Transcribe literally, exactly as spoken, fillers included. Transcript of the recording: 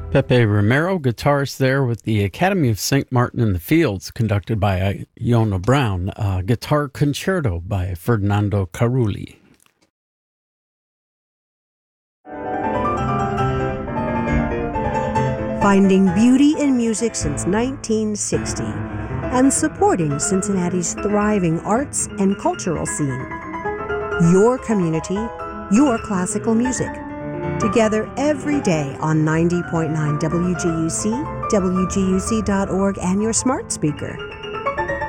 Pepe Romero, guitarist there with the Academy of Saint Martin in the Fields, conducted by Iona Brown. Uh, Guitar Concerto by Ferdinando Carulli. Finding beauty in music since nineteen sixty and supporting Cincinnati's thriving arts and cultural scene. Your community, your classical music. Together every day on ninety point nine W G U C, W G U C dot org, and your smart speaker.